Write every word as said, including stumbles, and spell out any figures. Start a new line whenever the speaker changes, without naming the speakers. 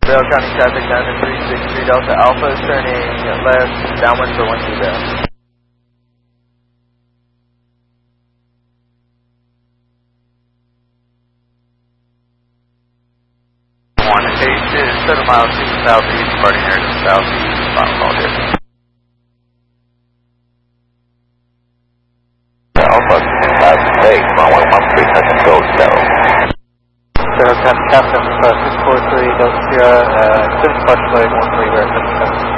Vail County traffic down to three six three Delta Alpha, turning left downwind for one two Vail.
one eight is seven miles to the southeast, departing air to the southeast, final call here. Alpha, five eight, runway one three, second go, zero.
Vail County Captain, six four three Delta Sierra, uh, extending departure flight one three, verify.